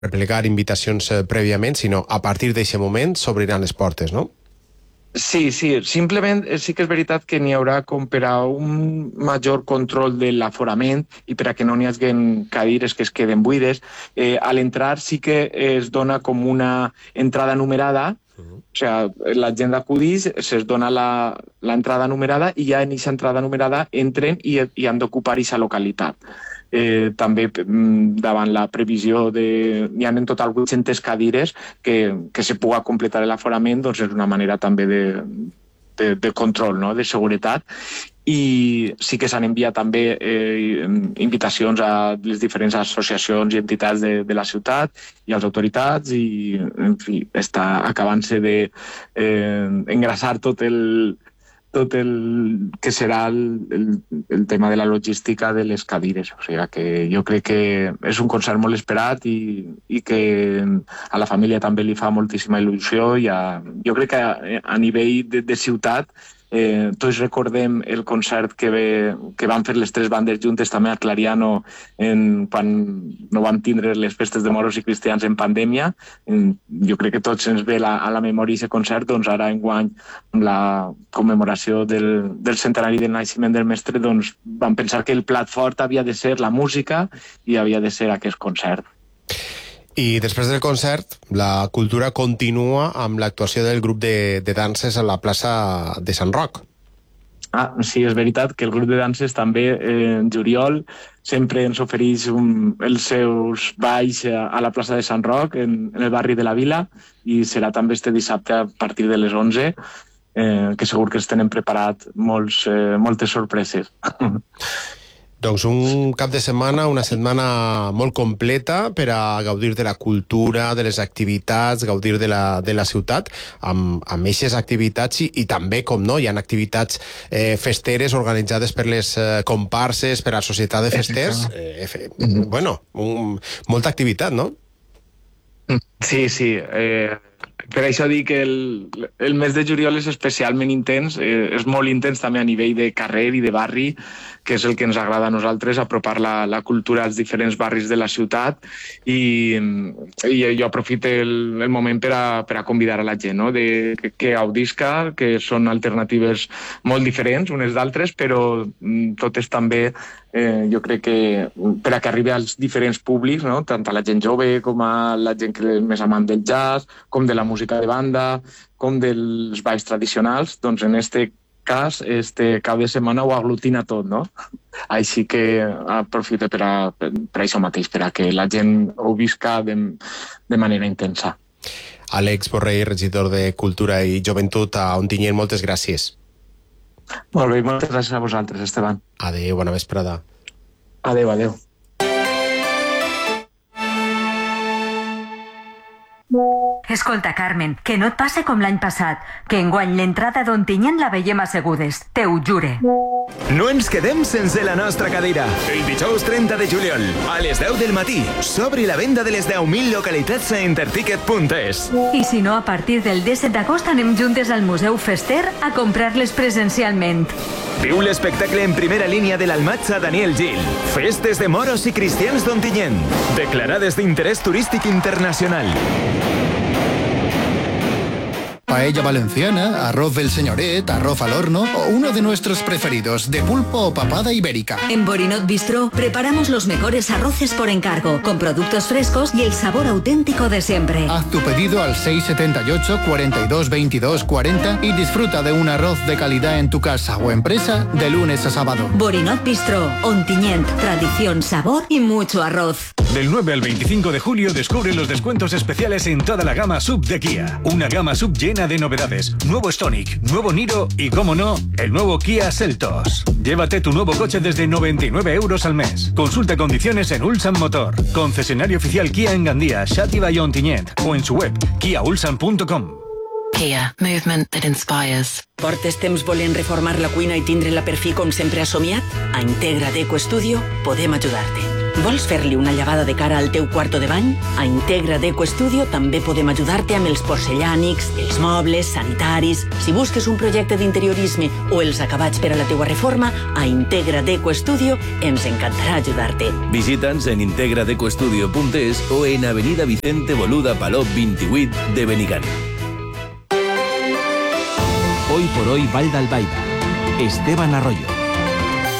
replegar invitacions prèviament, sinó a partir d'aquest moment s'obriran les portes, no? Sí, simplement sí que és veritat que n'hi haurà com per a un major control de l'aforament i per a que no n'hi hagi cadires que es queden buides. A l'entrar sí que es dona com una entrada numerada, o sigui, la gent d'acudís, se'ls dona l'entrada numerada i ja en aquesta entrada numerada entren i han d'ocupar aquesta localitat. També davant la previsió hi ha en total 800 cadires que se pugui completar l'aforament, doncs és una manera també de control, no?, de seguretat. I sí que s'han enviat també invitacions a les diferents associacions i entitats de la ciutat i a les autoritats i, en fi, està acabant-se d'engrassar tot el que serà el tema de la logística de les cadires. O sigui que jo crec que és un concert molt esperat i que a la família també li fa moltíssima il·lusió i jo crec que a nivell de ciutat tots recordem el concert que van fer les tres bandes juntes també a Clariano quan no vam tindre les festes de moros i cristians en pandèmia. Jo crec que tots ens ve a la memòria aquest concert, doncs ara enguany amb la commemoració del centenari del naixement del mestre, doncs vam pensar que el plat fort havia de ser la música i havia de ser aquest concert. I després del concert, la cultura continua amb l'actuació del grup de danses a la plaça de Sant Roc. Sí, és veritat que el grup de danses també en juliol sempre ens ofereix els seus balls a la plaça de Sant Roc, en el barri de la Vila, i serà també este dissabte a partir de les 11, que segur que ens tenen preparat moltes sorpreses. Doncs un cap de setmana, una setmana molt completa per a gaudir de la cultura, de les activitats, gaudir de la ciutat, amb aquestes activitats i també, com no, hi ha activitats festeres organitzades per les comparses, per a la societat de festers. Bueno, molta activitat, no? Sí. Per això dic que el mes de juliol és especialment intens, és molt intens també a nivell de carrer i de barri, que és el que ens agrada a nosaltres, apropar la cultura als diferents barris de la ciutat, i jo aprofito el moment per a convidar a la gent, no?, que gaudisca, que són alternatives molt diferents unes d'altres, però totes també jo crec que per a que arribi als diferents públics, no?, tant a la gent jove com a la gent que és més amant del jazz, com de la música de banda, com dels balls tradicionals, doncs en este cas, este cap de setmana ho aglutina tot, no? Així que aprofito per això mateix, per a que la gent ho visca de manera intensa. Àlex Borrell, regidor de Cultura i Joventut a Ontinyent, moltes gràcies. Molt bé, moltes gràcies a vosaltres, Esteban. Adéu, bona vesprada. Adéu. Escolta, Carmen, que no et passe com l'any passat, que enguany l'entrada d'Ontinyent la veiem assegudes, te ho jure. No ens quedem sense la nostra cadira. El dijous 30 de juliol, a les 10 del matí, s'obre la venda de les 10.000 localitats a enterticket.es. I si no, a partir del 17 d'agost anem juntes al Museu Fester a comprar-les presencialment. Viu l'espectacle en primera línia de l'Almatxa Daniel Gil. Festes de moros i cristians d'Ontinyent, declarades d'interès turístic internacional. Paella valenciana, arroz del señoret, arroz al horno o uno de nuestros preferidos, de pulpo o papada ibérica. En Borinot Bistro preparamos los mejores arroces por encargo, con productos frescos y el sabor auténtico de siempre. Haz tu pedido al 678 42 22 40 y disfruta de un arroz de calidad en tu casa o empresa de lunes a sábado. Borinot Bistro, Ontinyent, tradición, sabor y mucho arroz. Del 9 al 25 de julio descubre los descuentos especiales en toda la gama SUV de Kia. Una gama SUV llena de novedades. Nuevo Stonic, nuevo Niro y, como no, el nuevo Kia Seltos. Llévate tu nuevo coche desde 99 euros al mes. Consulta condiciones en Ulsan Motor. Concesionario oficial Kia en Gandía, Xàtiva i Ontinyent. O en su web, kiaulsan.com. Kia, movement that inspires. Portes temps volent reformar la cuina i tindre-la per fi com sempre has somiat? A Integra Deco Studio podem ajudar-te. Vols fer-li una llevada de cara al teu quarto de bany? A Integra Deco Studio també podem ajudar-te amb els porcellànics, els mobles, sanitaris... Si busques un projecte d'interiorisme o els acabats per a la teua reforma, a Integra Deco Studio ens encantarà ajudar-te. Visita'ns en integradecostudio.es o en Avenida Vicente Boluda Palop 28 de Benigán. Hoy por hoy Vall d'Albaida. Esteban Arroyo.